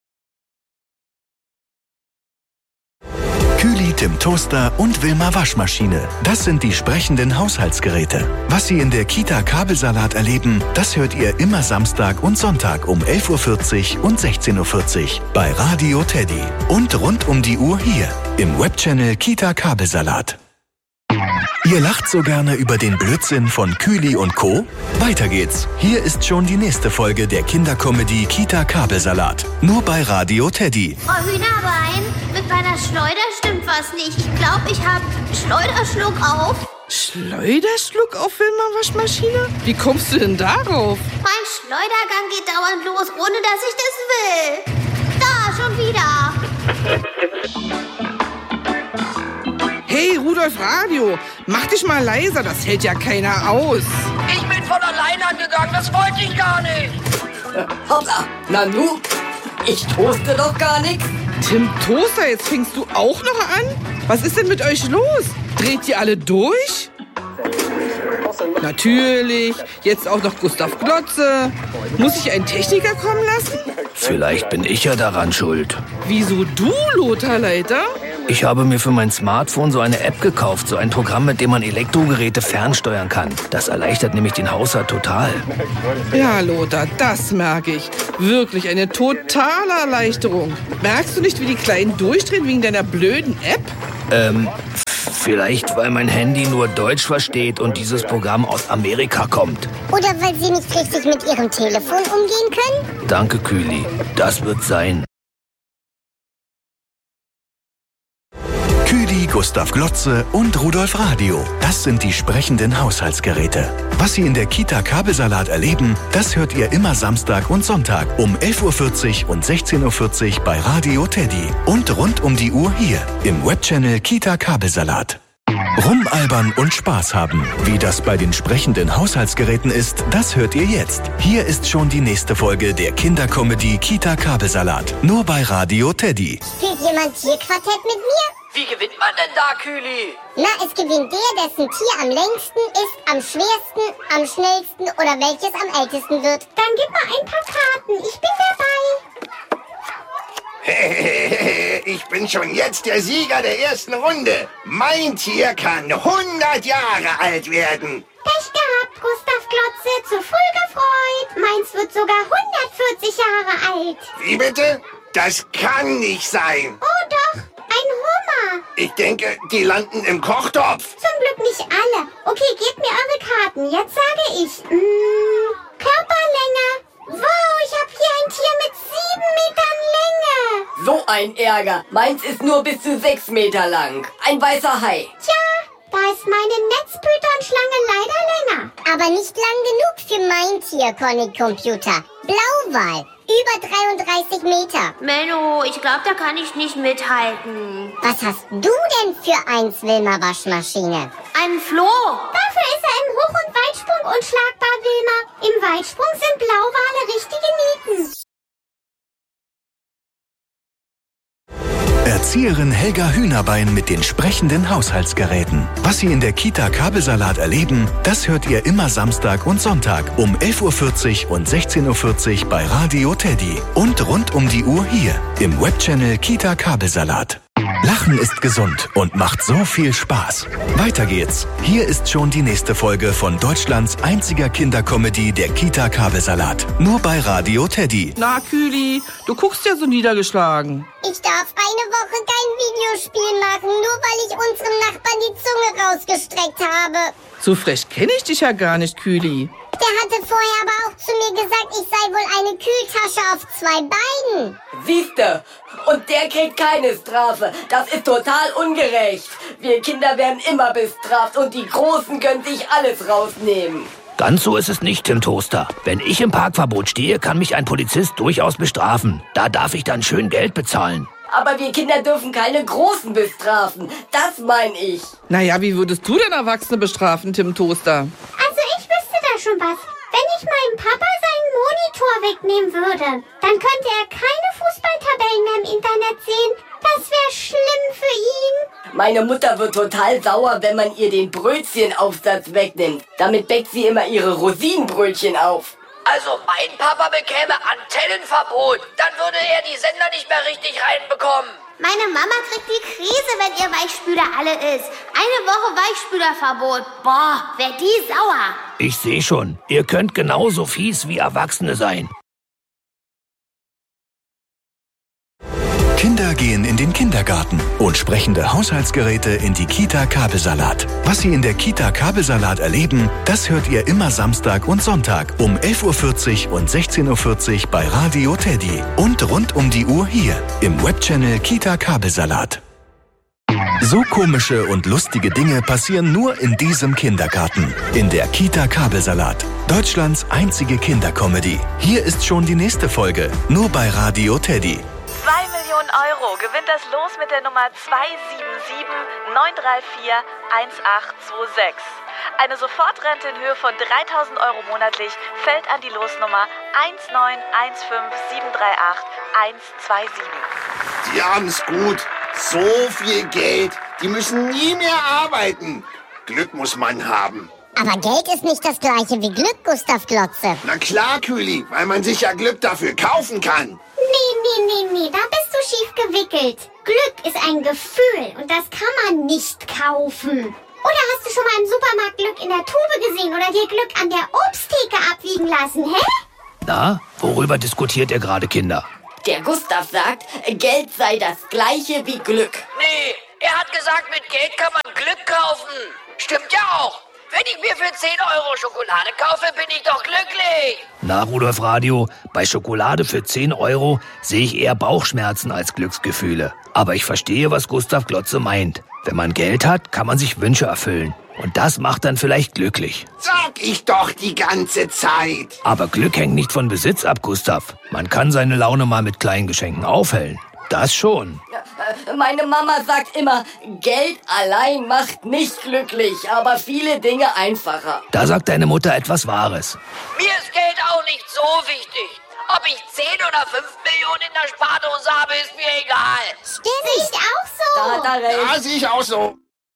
Kühli, Tim Toaster und Wilma Waschmaschine. Das sind die sprechenden Haushaltsgeräte. Was Sie in der Kita Kabelsalat erleben, das hört ihr immer Samstag und Sonntag um elf Uhr vierzig und sechzehn Uhr vierzig bei Radio Teddy. Und rund um die Uhr hier im Webchannel Kita Kabelsalat. Ihr lacht so gerne über den Blödsinn von Kühli und Co. Weiter geht's. Hier ist schon die nächste Folge der Kindercomedy Kita Kabelsalat. Nur bei Radio Teddy. Frau Hühnerbein, mit meiner Schleuder stimmt was nicht. Ich glaube, ich habe Schleuderschluck auf. Schleuderschluck auf, Wilma Waschmaschine? Wie kommst du denn darauf? Mein Schleudergang geht dauernd los, ohne dass ich das will. Da, schon wieder. Hey, Rudolf Radio, mach dich mal leiser, das hält ja keiner aus. Ich bin von allein angegangen, das wollte ich gar nicht. Äh, hoppla, Nanu, ich toaste doch gar nichts. Tim Toaster, jetzt fängst du auch noch an? Was ist denn mit euch los? Dreht ihr alle durch? Natürlich, jetzt auch noch Gustav Glotze. Muss ich einen Techniker kommen lassen? Vielleicht bin ich ja daran schuld. Wieso du, Lothar Leiter? Ich habe mir für mein Smartphone so eine App gekauft, so ein Programm, mit dem man Elektrogeräte fernsteuern kann. Das erleichtert nämlich den Haushalt total. Ja, Lothar, das merke ich. Wirklich eine totale Erleichterung. Merkst du nicht, wie die Kleinen durchdrehen wegen deiner blöden App? Ähm, vielleicht, weil mein Handy nur Deutsch versteht und dieses Programm aus Amerika kommt. Oder weil sie nicht richtig mit ihrem Telefon umgehen können? Danke, Kühli. Das wird sein. Kühli, Gustav Glotze und Rudolf Radio. Das sind die sprechenden Haushaltsgeräte. Was Sie in der Kita Kabelsalat erleben, das hört ihr immer Samstag und Sonntag um elf Uhr vierzig und sechzehn Uhr vierzig bei Radio Teddy. Und rund um die Uhr hier im Webchannel Kita Kabelsalat. Rumalbern und Spaß haben. Wie das bei den sprechenden Haushaltsgeräten ist, das hört ihr jetzt. Hier ist schon die nächste Folge der Kindercomedy Kita Kabelsalat. Nur bei Radio Teddy. Spielt jemand Tierquartett mit mir? Wie gewinnt man denn da, Kühli? Na, es gewinnt der, dessen Tier am längsten ist, am schwersten, am schnellsten oder welches am ältesten wird. Dann gib mal ein paar Karten. Ich bin dabei. Ich bin schon jetzt der Sieger der ersten Runde. Mein Tier kann hundert Jahre alt werden. Pech gehabt, Gustav Glotze. Zu früh gefreut. Meins wird sogar hundertvierzig Jahre alt. Wie bitte? Das kann nicht sein. Oh doch, ein Hummer. Ich denke, die landen im Kochtopf. Zum Glück nicht alle. Okay, gebt mir eure Karten. Jetzt sage ich, mh, Körperlänge. Wow, ich habe hier ein Tier mit sieben Metern Länge. So ein Ärger. Meins ist nur bis zu sechs Meter lang. Ein weißer Hai. Tja, da ist meine Netzpython-Schlange leider länger. Aber nicht lang genug für mein Tier, Conny Computer. Blauwal, über dreiunddreißig Meter. Menno, ich glaube, da kann ich nicht mithalten. Was hast du denn für eins, Wilma Waschmaschine? Ein Floh. Dafür ist er im Hoch- und Weitsprung unschlagbar, Wilma. Im Weitsprung sind Blauwale richtige Nieten. Erzieherin Helga Hühnerbein mit den sprechenden Haushaltsgeräten. Was Sie in der Kita Kabelsalat erleben, das hört ihr immer Samstag und Sonntag um elf Uhr vierzig und sechzehn Uhr vierzig bei Radio Teddy. Und rund um die Uhr hier im Webchannel Kita Kabelsalat. Lachen ist gesund und macht so viel Spaß. Weiter geht's. Hier ist schon die nächste Folge von Deutschlands einziger Kindercomedy, der Kita Kabelsalat. Nur bei Radio Teddy. Na, Kühli, du guckst ja so niedergeschlagen. Ich darf eine Woche kein Videospiel machen, nur weil ich unserem Nachbarn die Zunge rausgestreckt habe. So frech kenne ich dich ja gar nicht, Kühli. Der hatte vorher aber auch zu mir gesagt, ich sei wohl eine Kühltasche auf zwei Beinen. Siehste, und der kriegt keine Strafe. Das ist total ungerecht. Wir Kinder werden immer bestraft und die Großen können sich alles rausnehmen. Ganz so ist es nicht, Tim Toaster. Wenn ich im Parkverbot stehe, kann mich ein Polizist durchaus bestrafen. Da darf ich dann schön Geld bezahlen. Aber wir Kinder dürfen keine Großen bestrafen. Das meine ich. Naja, wie würdest du denn Erwachsene bestrafen, Tim Toaster? Also ich wüsste da schon was. Wenn ich meinem Papa seinen Monitor wegnehmen würde, dann könnte er keine Fußballtabellen mehr im Internet sehen. Das wäre schlimm für ihn. Meine Mutter wird total sauer, wenn man ihr den Brötchenaufsatz wegnimmt. Damit bäckt sie immer ihre Rosinenbrötchen auf. Also mein Papa bekäme Antennenverbot. Dann würde er die Sender nicht mehr richtig reinbekommen. Meine Mama kriegt die Krise, wenn ihr Weichspüler alle ist. Eine Woche Weichspülerverbot. Boah, wär die sauer. Ich sehe schon, ihr könnt genauso fies wie Erwachsene sein. Kinder gehen in den Kindergarten und sprechende Haushaltsgeräte in die Kita Kabelsalat. Was Sie in der Kita Kabelsalat erleben, das hört ihr immer Samstag und Sonntag um elf Uhr vierzig und sechzehn Uhr vierzig bei Radio Teddy. Und rund um die Uhr hier im Webchannel Kita Kabelsalat. So komische und lustige Dinge passieren nur in diesem Kindergarten. In der Kita Kabelsalat. Deutschlands einzige Kindercomedy. Hier ist schon die nächste Folge. Nur bei Radio Teddy. zwei Millionen Euro gewinnt das Los mit der Nummer zwei sieben sieben neun drei vier eins acht zwei sechs. Eine Sofortrente in Höhe von dreitausend Euro monatlich fällt an die Losnummer eins neun eins fünf sieben drei acht eins zwei sieben. Die haben's gut. So viel Geld. Die müssen nie mehr arbeiten. Glück muss man haben. Aber Geld ist nicht das gleiche wie Glück, Gustav Glotze. Na klar, Kühli, weil man sich ja Glück dafür kaufen kann. Nee, nee, nee, nee, da bist du schief gewickelt. Glück ist ein Gefühl und das kann man nicht kaufen. Oder hast du schon mal im Supermarkt Glück in der Tube gesehen oder dir Glück an der Obsttheke abwiegen lassen, hä? Na, worüber diskutiert ihr gerade, Kinder? Der Gustav sagt, Geld sei das gleiche wie Glück. Nee, er hat gesagt, mit Geld kann man Glück kaufen. Stimmt ja auch. Wenn ich mir für zehn Euro Schokolade kaufe, bin ich doch glücklich. Na, Rudolf Radio, bei Schokolade für zehn Euro sehe ich eher Bauchschmerzen als Glücksgefühle. Aber ich verstehe, was Gustav Glotze meint. Wenn man Geld hat, kann man sich Wünsche erfüllen. Und das macht dann vielleicht glücklich. Sag ich doch die ganze Zeit. Aber Glück hängt nicht von Besitz ab, Gustav. Man kann seine Laune mal mit kleinen Geschenken aufhellen. Das schon. Meine Mama sagt immer, Geld allein macht nicht glücklich, aber viele Dinge einfacher. Da sagt deine Mutter etwas Wahres. Mir ist Geld auch nicht so wichtig. Ob ich zehn oder fünf Millionen in der Spardose habe, ist mir egal. Stimmt, sehe ich auch so. Da hat er recht. Ja, sehe ich auch so.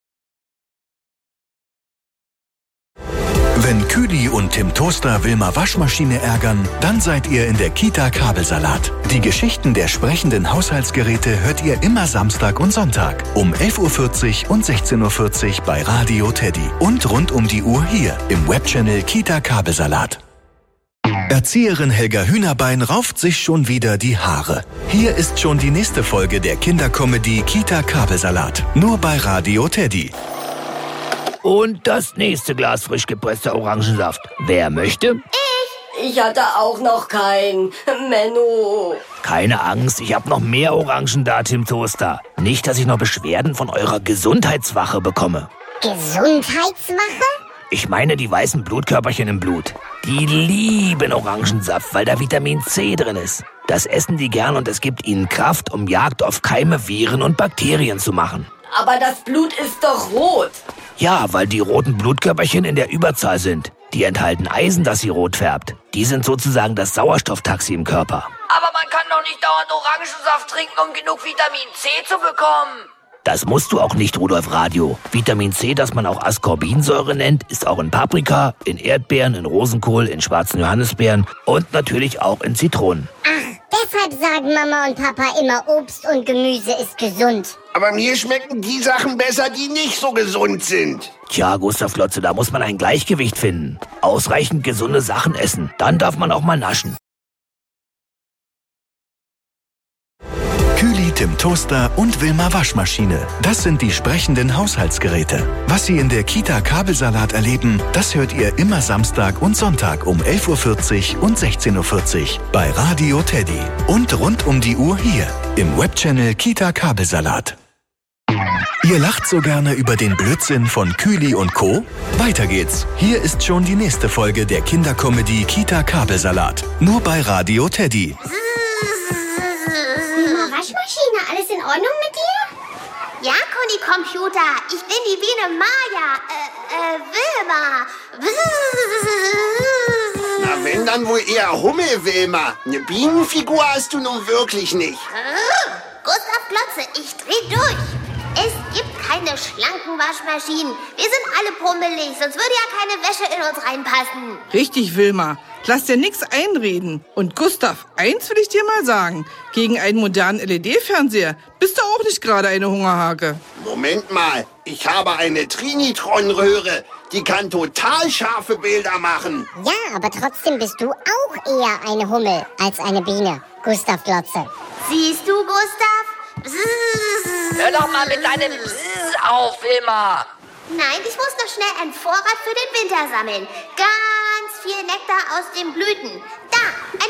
Wenn Küli und Tim Toaster Wilma Waschmaschine ärgern, dann seid ihr in der Kita Kabelsalat. Die Geschichten der sprechenden Haushaltsgeräte hört ihr immer Samstag und Sonntag um elf Uhr vierzig und sechzehn Uhr vierzig bei Radio Teddy und rund um die Uhr hier im Webchannel Kita Kabelsalat. Erzieherin Helga Hühnerbein rauft sich schon wieder die Haare. Hier ist schon die nächste Folge der Kindercomedy Kita Kabelsalat. Nur bei Radio Teddy. Und das nächste Glas frisch gepresster Orangensaft. Wer möchte? Ich. Ich hatte auch noch keinen. Menno. Keine Angst, ich habe noch mehr Orangen da, Tim Toaster. Nicht, dass ich noch Beschwerden von eurer Gesundheitswache bekomme. Gesundheitswache? Ich meine die weißen Blutkörperchen im Blut. Die lieben Orangensaft, weil da Vitamin C drin ist. Das essen die gern und es gibt ihnen Kraft, um Jagd auf Keime, Viren und Bakterien zu machen. Aber das Blut ist doch rot. Ja, weil die roten Blutkörperchen in der Überzahl sind. Die enthalten Eisen, das sie rot färbt. Die sind sozusagen das Sauerstofftaxi im Körper. Aber man kann doch nicht dauernd Orangensaft trinken, um genug Vitamin C zu bekommen. Das musst du auch nicht, Rudolf Radio. Vitamin C, das man auch Ascorbinsäure nennt, ist auch in Paprika, in Erdbeeren, in Rosenkohl, in schwarzen Johannisbeeren und natürlich auch in Zitronen. Ach, deshalb sagen Mama und Papa immer, Obst und Gemüse ist gesund. Aber mir schmecken die Sachen besser, die nicht so gesund sind. Tja, Gustav Glotze, da muss man ein Gleichgewicht finden. Ausreichend gesunde Sachen essen. Dann darf man auch mal naschen. Küli, Tim Toaster und Wilma Waschmaschine. Das sind die sprechenden Haushaltsgeräte. Was Sie in der Kita Kabelsalat erleben, das hört ihr immer Samstag und Sonntag um elf Uhr vierzig und sechzehn Uhr vierzig bei Radio Teddy. Und rund um die Uhr hier im Webchannel Kita Kabelsalat. Ihr lacht so gerne über den Blödsinn von Küli und Co.? Weiter geht's. Hier ist schon die nächste Folge der Kindercomedy Kita Kabelsalat. Nur bei Radio Teddy. Waschmaschine, alles in Ordnung mit dir? Ja, Conny Computer, ich bin die Biene Maya, äh, äh, Wilma. Na, wenn dann wohl eher Hummel, Wilma. Eine Bienenfigur hast du nun wirklich nicht. Gustav Glotze, ich dreh durch. Es gibt keine schlanken Waschmaschinen. Wir sind alle pummelig, sonst würde ja keine Wäsche in uns reinpassen. Richtig, Wilma. Lass dir nix einreden. Und Gustav, eins will ich dir mal sagen. Gegen einen modernen L E D-Fernseher bist du auch nicht gerade eine Hungerhake. Moment mal, ich habe eine Trinitron-Röhre. Die kann total scharfe Bilder machen. Ja, aber trotzdem bist du auch eher eine Hummel als eine Biene, Gustav Glotze. Siehst du, Gustav? Hör doch mal mit deinem Bzzz auf, Wilma. Nein, ich muss noch schnell einen Vorrat für den Winter sammeln. Ganz viel Nektar aus den Blüten. Da,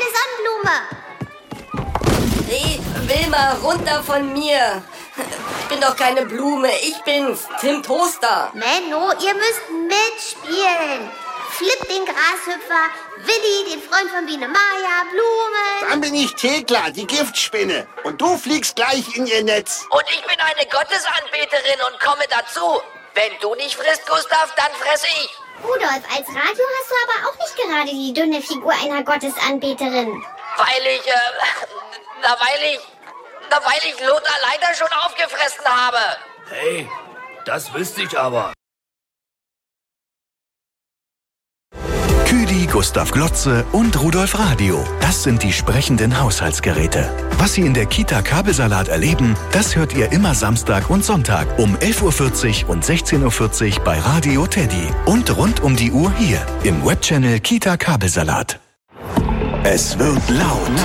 eine Sonnenblume. Hey, Wilma, runter von mir. Ich bin doch keine Blume, ich bin's, Tim Toaster. Menno, ihr müsst mitspielen. Flip den Grashüpfer, Willi, den Freund von Biene Maya, Blumen. Dann bin ich Thekla, die Giftspinne. Und du fliegst gleich in ihr Netz. Und ich bin eine Gottesanbeterin und komme dazu. Wenn du nicht frisst, Gustav, dann fresse ich. Rudolf, als Radio hast du aber auch nicht gerade die dünne Figur einer Gottesanbeterin. Weil ich, äh, na, weil ich, na, weil ich Lothar leider schon aufgefressen habe. Hey, das wüsste ich aber. Rüdi, Gustav Glotze und Rudolf Radio. Das sind die sprechenden Haushaltsgeräte. Was Sie in der Kita Kabelsalat erleben, das hört ihr immer Samstag und Sonntag um elf Uhr vierzig und sechzehn Uhr vierzig bei Radio Teddy. Und rund um die Uhr hier im Webchannel Kita Kabelsalat. Es wird laut.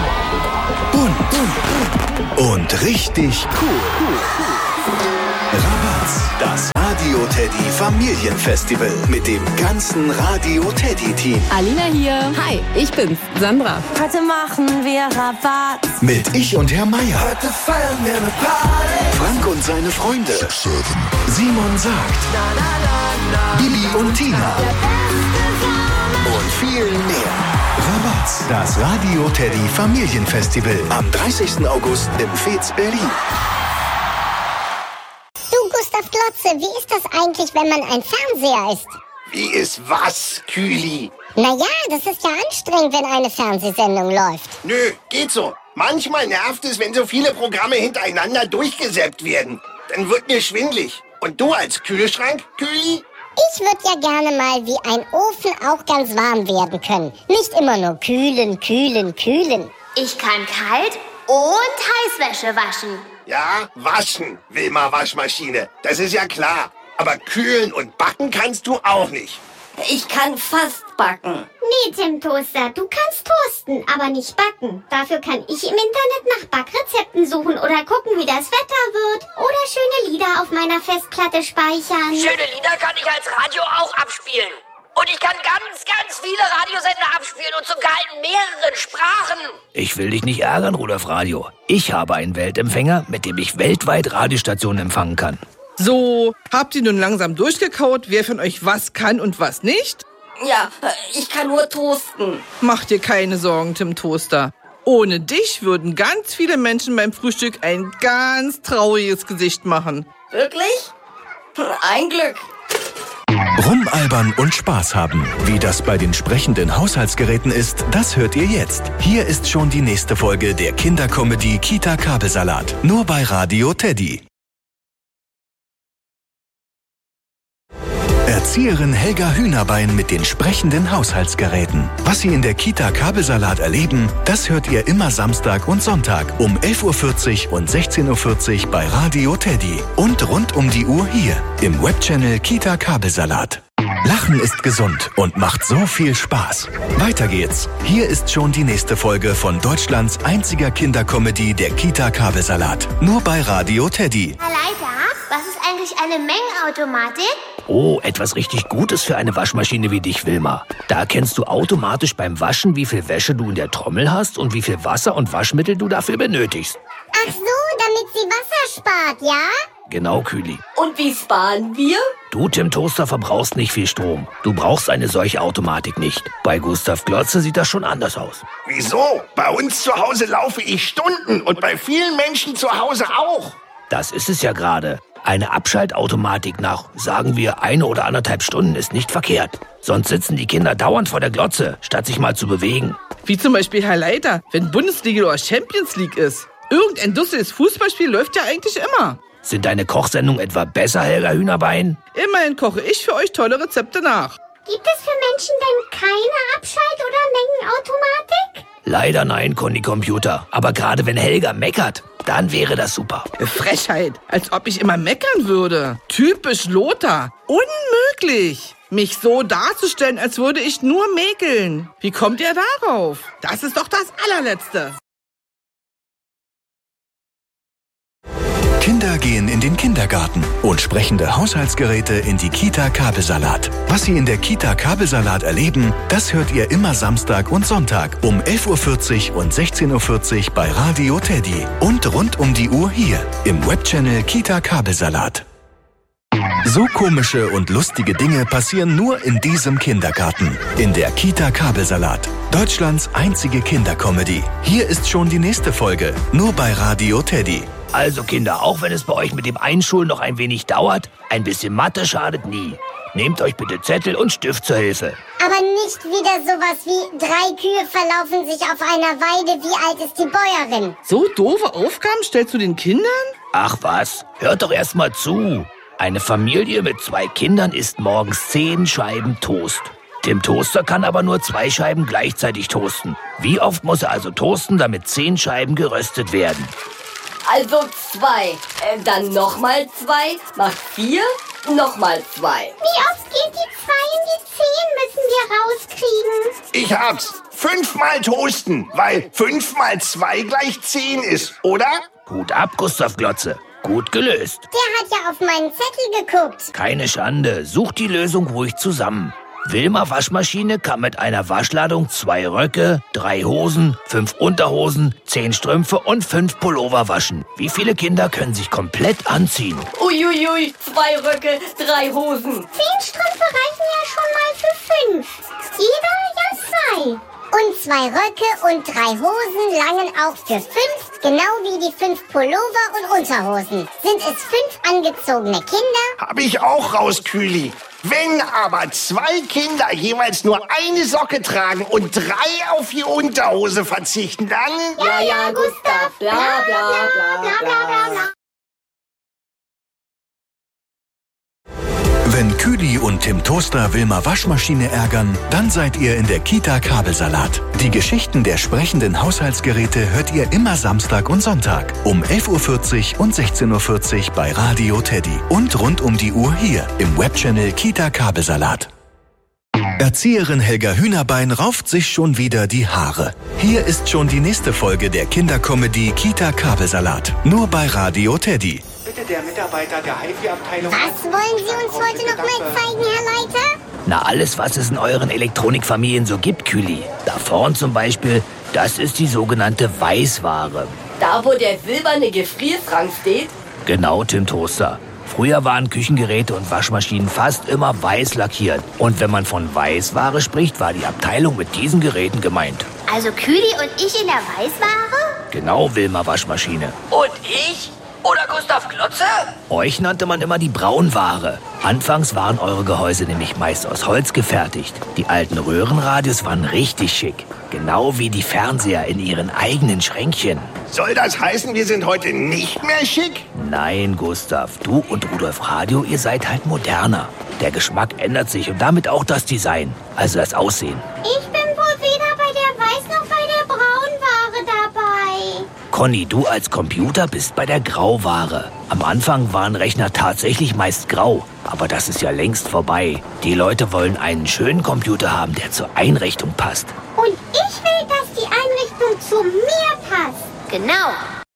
Und, und richtig cool. Rabatz, das Radio Teddy Familienfestival mit dem ganzen Radio Teddy Team. Alina hier. Hi, ich bin's, Sandra. Heute machen wir Rabatz. Mit Ich und Herr Meier. Heute feiern wir eine Party. Frank und seine Freunde. Simon sagt. Na, na, na, na. Bibi und Tina. Und viel mehr. Rabatz, das Radio Teddy Familienfestival am dreißigsten August im Fez, Berlin. Du, Gustav Glotze, wie ist das eigentlich, wenn man ein Fernseher ist? Wie ist was, Kühli? Naja, das ist ja anstrengend, wenn eine Fernsehsendung läuft. Nö, geht so. Manchmal nervt es, wenn so viele Programme hintereinander durchgesäppt werden. Dann wird mir schwindlig. Und du als Kühlschrank, Kühli? Ich würde ja gerne mal wie ein Ofen auch ganz warm werden können. Nicht immer nur kühlen, kühlen, kühlen. Ich kann kalt und Heißwäsche waschen. Ja, waschen, Wilma Waschmaschine. Das ist ja klar. Aber kühlen und backen kannst du auch nicht. Ich kann fast backen. Nee, Tim Toaster, du kannst toasten, aber nicht backen. Dafür kann ich im Internet nach Backrezepten suchen oder gucken, wie das Wetter wird. Oder schöne Lieder auf meiner Festplatte speichern. Schöne Lieder kann ich als Radio auch abspielen. Und ich kann ganz, ganz viele Radiosender abspielen und sogar in mehreren Sprachen. Ich will dich nicht ärgern, Rudolf Radio. Ich habe einen Weltempfänger, mit dem ich weltweit Radiostationen empfangen kann. So, habt ihr nun langsam durchgekaut, wer von euch was kann und was nicht? Ja, ich kann nur toasten. Mach dir keine Sorgen, Tim Toaster. Ohne dich würden ganz viele Menschen beim Frühstück ein ganz trauriges Gesicht machen. Wirklich? Ein Glück. Rumalbern und Spaß haben. Wie das bei den sprechenden Haushaltsgeräten ist, das hört ihr jetzt. Hier ist schon die nächste Folge der Kindercomedy Kita Kabelsalat. Nur bei Radio Teddy. Erzieherin Helga Hühnerbein mit den sprechenden Haushaltsgeräten. Was Sie in der Kita Kabelsalat erleben, das hört ihr immer Samstag und Sonntag um elf Uhr vierzig und sechzehn Uhr vierzig bei Radio Teddy. Und rund um die Uhr hier im Webchannel Kita Kabelsalat. Lachen ist gesund und macht so viel Spaß. Weiter geht's. Hier ist schon die nächste Folge von Deutschlands einziger Kindercomedy, der Kita Kabelsalat. Nur bei Radio Teddy. Herr Leiter, was ist eigentlich eine Mengenautomatik? Oh, etwas richtig Gutes für eine Waschmaschine wie dich, Wilma. Da erkennst du automatisch beim Waschen, wie viel Wäsche du in der Trommel hast und wie viel Wasser und Waschmittel du dafür benötigst. Ach so, damit sie Wasser spart, ja? Genau, Kühli. Und wie sparen wir? Du, Tim Toaster, verbrauchst nicht viel Strom. Du brauchst eine solche Automatik nicht. Bei Gustav Glotze sieht das schon anders aus. Wieso? Bei uns zu Hause laufe ich Stunden und bei vielen Menschen zu Hause auch. Das ist es ja gerade. Eine Abschaltautomatik nach, sagen wir, eine oder anderthalb Stunden ist nicht verkehrt. Sonst sitzen die Kinder dauernd vor der Glotze, statt sich mal zu bewegen. Wie zum Beispiel Herr Leiter, wenn Bundesliga oder Champions League ist. Irgendein dusseliges Fußballspiel läuft ja eigentlich immer. Sind deine Kochsendungen etwa besser, Helga Hühnerbein? Immerhin koche ich für euch tolle Rezepte nach. Gibt es für Menschen denn keine Abschalt- oder Mengenautomatik? Leider nein, Conny Computer. Aber gerade wenn Helga meckert, dann wäre das super. Frechheit, als ob ich immer meckern würde. Typisch Lothar. Unmöglich, mich so darzustellen, als würde ich nur mäkeln. Wie kommt ihr darauf? Das ist doch das Allerletzte. Kinder gehen in den Kindergarten und sprechende Haushaltsgeräte in die Kita Kabelsalat. Was Sie in der Kita Kabelsalat erleben, das hört ihr immer Samstag und Sonntag um elf Uhr vierzig und sechzehn Uhr vierzig bei Radio Teddy. Und rund um die Uhr hier im Webchannel Kita Kabelsalat. So komische und lustige Dinge passieren nur in diesem Kindergarten. In der Kita Kabelsalat. Deutschlands einzige Kindercomedy. Hier ist schon die nächste Folge. Nur bei Radio Teddy. Also Kinder, auch wenn es bei euch mit dem Einschulen noch ein wenig dauert, ein bisschen Mathe schadet nie. Nehmt euch bitte Zettel und Stift zur Hilfe. Aber nicht wieder sowas wie drei Kühe verlaufen sich auf einer Weide. Wie alt ist die Bäuerin? So doofe Aufgaben stellst du den Kindern? Ach was, hört doch erst mal zu. Eine Familie mit zwei Kindern isst morgens zehn Scheiben Toast. Tim Toaster kann aber nur zwei Scheiben gleichzeitig toasten. Wie oft muss er also toasten, damit zehn Scheiben geröstet werden? Also zwei. Äh, dann nochmal zwei. Macht vier. Nochmal zwei. Wie oft geht die zwei in die zehn, müssen wir rauskriegen. Ich hab's. Fünfmal toasten, weil fünf mal zwei gleich zehn ist, oder? Hut ab, Gustav Glotze. Gut gelöst. Der hat ja auf meinen Zettel geguckt. Keine Schande. Sucht die Lösung ruhig zusammen. Wilma Waschmaschine kann mit einer Waschladung zwei Röcke, drei Hosen, fünf Unterhosen, zehn Strümpfe und fünf Pullover waschen. Wie viele Kinder können sich komplett anziehen? Uiuiui, ui, ui, zwei Röcke, drei Hosen. Zehn Strümpfe reichen ja schon mal für fünf. Jeder ja zwei. Und zwei Röcke und drei Hosen langen auch für fünf, genau wie die fünf Pullover und Unterhosen. Sind es fünf angezogene Kinder? Hab ich auch raus, Kühli. Wenn aber zwei Kinder jeweils nur eine Socke tragen und drei auf die Unterhose verzichten, dann... Ja, ja, Gustav, bla, bla, bla, bla, bla, bla, bla. Wenn Kühli und Tim Toaster Wilma Waschmaschine ärgern, dann seid ihr in der Kita Kabelsalat. Die Geschichten der sprechenden Haushaltsgeräte hört ihr immer Samstag und Sonntag um elf Uhr vierzig und sechzehn Uhr vierzig bei Radio Teddy und rund um die Uhr hier im Webchannel Kita Kabelsalat. Erzieherin Helga Hühnerbein rauft sich schon wieder die Haare. Hier ist schon die nächste Folge der Kindercomedy Kita Kabelsalat. Nur bei Radio Teddy. Bitte der Mitarbeiter der HiFi-Abteilung... Was wollen Sie uns heute noch mal zeigen, Herr Leiter? Na, alles, was es in euren Elektronikfamilien so gibt, Kühli. Da vorn zum Beispiel, das ist die sogenannte Weißware. Da, wo der silberne Gefrierschrank steht? Genau, Tim Toaster. Früher waren Küchengeräte und Waschmaschinen fast immer weiß lackiert. Und wenn man von Weißware spricht, war die Abteilung mit diesen Geräten gemeint. Also Kühli und ich in der Weißware? Genau, Wilma Waschmaschine. Und ich? Oder Gustav Glotze? Euch nannte man immer die Braunware. Anfangs waren eure Gehäuse nämlich meist aus Holz gefertigt. Die alten Röhrenradios waren richtig schick. Genau wie die Fernseher in ihren eigenen Schränkchen. Soll das heißen, wir sind heute nicht mehr schick? Nein, Gustav, du und Rudolf Radio, ihr seid halt moderner. Der Geschmack ändert sich und damit auch das Design, also das Aussehen. Ich bin wohl weder bei der Weiß- noch bei der Braunware dabei. Conny, du als Computer bist bei der Grauware. Am Anfang waren Rechner tatsächlich meist grau, aber das ist ja längst vorbei. Die Leute wollen einen schönen Computer haben, der zur Einrichtung passt. Und ich will, dass die Einrichtung zu mir passt. Genau.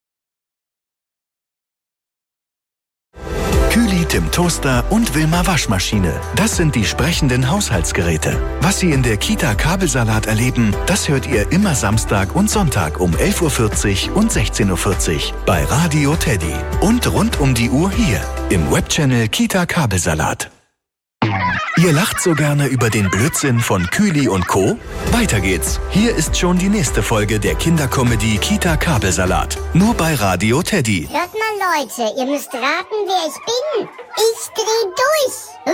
Kühli, Tim Toaster und Wilma Waschmaschine. Das sind die sprechenden Haushaltsgeräte. Was Sie in der Kita Kabelsalat erleben, das hört ihr immer Samstag und Sonntag um elf Uhr vierzig und sechzehn Uhr vierzig bei Radio Teddy. Und rund um die Uhr hier im Webchannel Kita Kabelsalat. Ihr lacht so gerne über den Blödsinn von Kühli und Co.? Weiter geht's. Hier ist schon die nächste Folge der Kindercomedy Kita Kabelsalat. Nur bei Radio Teddy. Hört mal, Leute, ihr müsst raten, wer ich bin. Ich dreh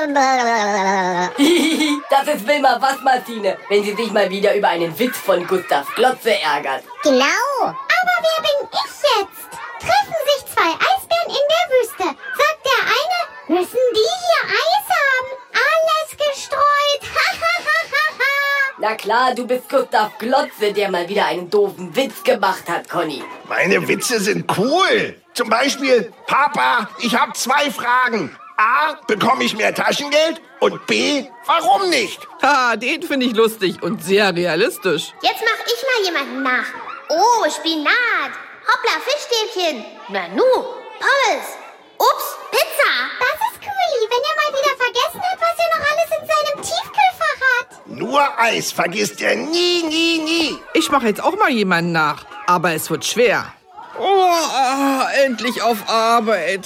durch. Das ist Wilma Waschmaschine, wenn sie sich mal wieder über einen Witz von Gustav Glotze ärgert. Genau. Aber wer bin ich jetzt? Treffen sich zwei Eisbären in der Wüste. Sagt der eine, müssen die hier Eis haben? Alles gestreut. Na klar, du bist Gustav Glotze, der mal wieder einen doofen Witz gemacht hat, Conny. Meine Witze sind cool. Zum Beispiel, Papa, ich habe zwei Fragen. A, bekomme ich mehr Taschengeld? Und B, warum nicht? Ha, den finde ich lustig und sehr realistisch. Jetzt mach ich mal jemanden nach. Oh, Spinat. Hoppla, Fischstäbchen. Nanu, Pommes. Ups, Pizza. Das ist Kühli, wenn er mal wieder vergessen hat, was er noch alles in seinem Tiefkühlfach hat. Nur Eis vergisst er nie, nie, nie. Ich mache jetzt auch mal jemanden nach, aber es wird schwer. Oh, ah, endlich auf Arbeit.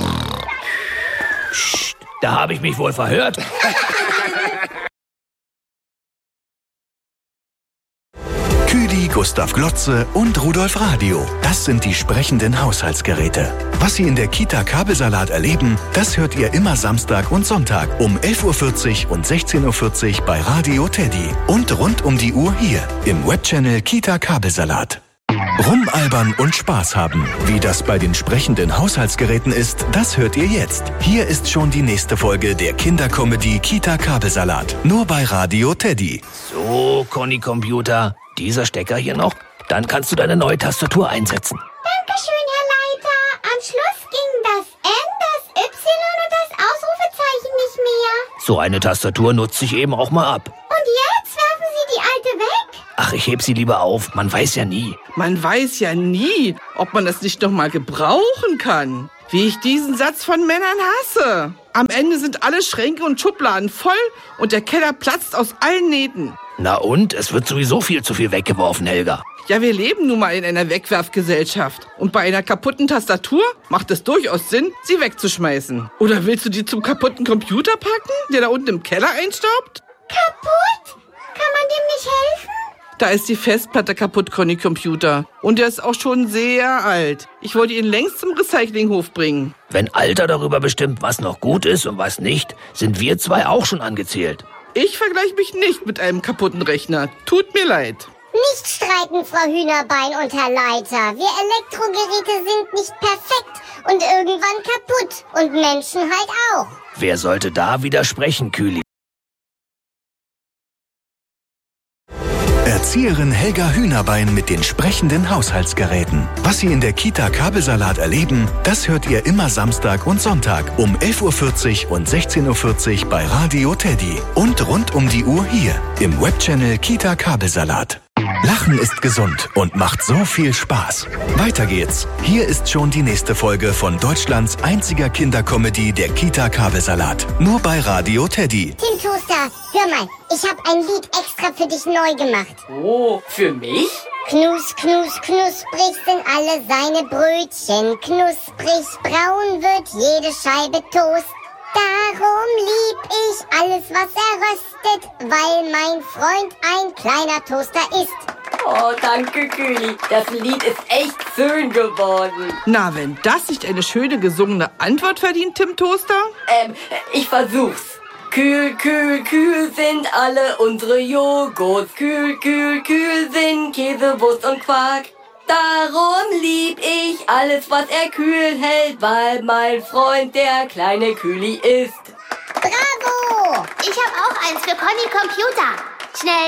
Psst, da habe ich mich wohl verhört. Kühli, Gustav Glotze und Rudolf Radio. Das sind die sprechenden Haushaltsgeräte. Was Sie in der Kita Kabelsalat erleben, das hört ihr immer Samstag und Sonntag um elf Uhr vierzig und sechzehn Uhr vierzig bei Radio Teddy. Und rund um die Uhr hier im Webchannel Kita Kabelsalat. Rumalbern und Spaß haben. Wie das bei den sprechenden Haushaltsgeräten ist, das hört ihr jetzt. Hier ist schon die nächste Folge der Kindercomedy Kita Kabelsalat. Nur bei Radio Teddy. So, Conny Computer, dieser Stecker hier noch. Dann kannst du deine neue Tastatur einsetzen. Dankeschön, Herr Leiter. Am Schluss ging das N, das Y und das Ausrufezeichen nicht mehr. So eine Tastatur nutze ich eben auch mal ab. Und jetzt werfen Sie die alte weg? Ach, ich heb sie lieber auf. Man weiß ja nie. Man weiß ja nie, ob man das nicht noch mal gebrauchen kann. Wie ich diesen Satz von Männern hasse. Am Ende sind alle Schränke und Schubladen voll und der Keller platzt aus allen Nähten. Na und? Es wird sowieso viel zu viel weggeworfen, Helga. Ja, wir leben nun mal in einer Wegwerfgesellschaft. Und bei einer kaputten Tastatur macht es durchaus Sinn, sie wegzuschmeißen. Oder willst du die zum kaputten Computer packen, der da unten im Keller einstaubt? Kaputt? Kann man dem nicht helfen? Da ist die Festplatte kaputt, Conny Computer. Und der ist auch schon sehr alt. Ich wollte ihn längst zum Recyclinghof bringen. Wenn Alter darüber bestimmt, was noch gut ist und was nicht, sind wir zwei auch schon angezählt. Ich vergleiche mich nicht mit einem kaputten Rechner. Tut mir leid. Nicht streiten, Frau Hühnerbein und Herr Leiter. Wir Elektrogeräte sind nicht perfekt und irgendwann kaputt. Und Menschen halt auch. Wer sollte da widersprechen, Kühli? Erzieherin Helga Hühnerbein mit den sprechenden Haushaltsgeräten. Was Sie in der Kita Kabelsalat erleben, das hört ihr immer Samstag und Sonntag um elf Uhr vierzig und sechzehn Uhr vierzig bei Radio Teddy. Und rund um die Uhr hier im Webchannel Kita Kabelsalat. Lachen ist gesund und macht so viel Spaß. Weiter geht's. Hier ist schon die nächste Folge von Deutschlands einziger Kindercomedy, der Kita Kabelsalat. Nur bei Radio Teddy. Tim Toaster, hör mal, ich habe ein Lied extra für dich neu gemacht. Oh, für mich? Knus, knus, knusprig sind alle seine Brötchen. Knusprig braun wird jede Scheibe Toast. Darum lieb ich alles, was er röstet, weil mein Freund ein kleiner Toaster ist. Oh, danke, Kühli. Das Lied ist echt schön geworden. Na, wenn das nicht eine schöne gesungene Antwort verdient, Tim Toaster? Ähm, ich versuch's. Kühl, kühl, kühl sind alle unsere Joghurts. Kühl, kühl, kühl sind Käse, Wurst und Quark. Darum lieb ich alles, was er kühl hält, weil mein Freund der kleine Kühli ist. Bravo! Ich habe auch eins für Conny Computer. Schnell